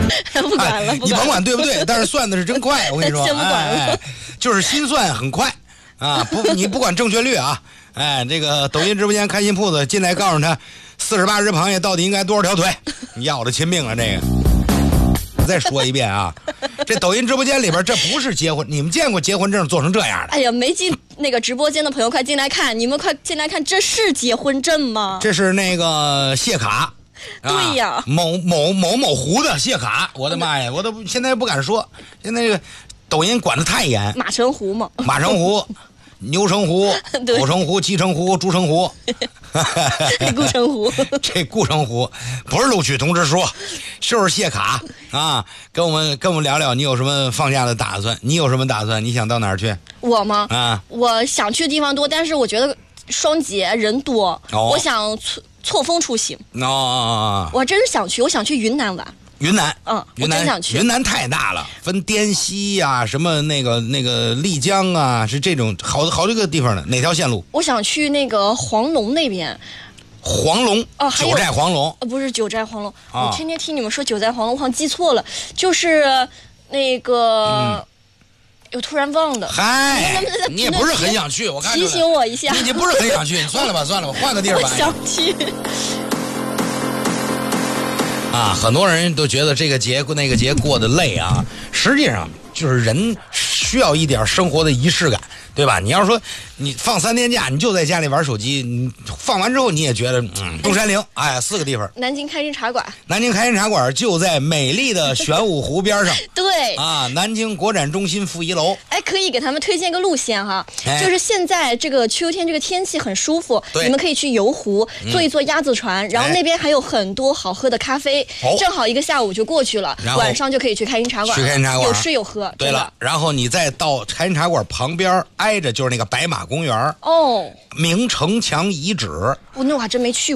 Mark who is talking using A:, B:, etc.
A: 不管了，
B: 你甭管对不对，但是算的是真快，我跟你说，
A: 先不管了，
B: 就是心算很快啊，你不管正确率啊，这个抖音直播间开心铺子进来告诉他，48只螃蟹到底应该多少条腿？你要我的亲命了，这个。再说一遍啊，这抖音直播间里边这不是结婚，你们见过结婚证做成这样的？
A: 哎呀，没进那个直播间的朋友快进来看，你们快进来看，这是结婚证吗？
B: 这是那个谢卡。
A: 对呀，
B: 某湖的谢卡，我的妈呀，我都现在不敢说，现在这个抖音管得太严。
A: 马城湖嘛，
B: 马城湖、牛城湖、狗城湖、鸡城湖、猪城湖。
A: 顾城湖，
B: 这顾城湖不是录取通知书，就是谢卡啊！跟我们聊聊，你有什么放假的打算？你有什么打算？你想到哪儿去？
A: 我吗？
B: 啊，
A: 我想去的地方多，但是我觉得双节人多，我想错峰出行。我真是想去，我想去云南玩。
B: 云南，
A: 我真想去。
B: 云南太大了，分滇西呀、什么那个丽江啊，是这种好几个地方的。哪条线路？
A: 我想去那个黄龙那边。
B: 黄龙九寨黄龙
A: 不是九寨黄龙，我天天听你们说九寨黄龙，我好像记错了，就是那个。我突然忘了。
B: 嗨，你也不是很想去，我看
A: 提醒我一下。
B: 你不是很想去，你算了吧，换个地儿吧。
A: 我想去。
B: 很多人都觉得这个节那个节过得累啊，实际上就是人需要一点生活的仪式感，对吧？你要说你放3天假，你就在家里玩手机，你放完之后你也觉得中山陵4个地方。
A: 南京开心茶馆，
B: 南京开心茶馆就在美丽的玄武湖边上。
A: 对
B: 南京国展中心负1楼。
A: 可以给他们推荐个路线哈，就是现在这个秋天这个天气很舒服，你们可以去游湖坐一坐鸭子船，然后那边还有很多好喝的咖啡，正好一个下午就过去了，晚上就可以去开心茶馆，有吃有喝。
B: 对了，然后你再到开心茶馆旁边挨着就是那个白马公园明城墙遗址。
A: 那我还真没去过。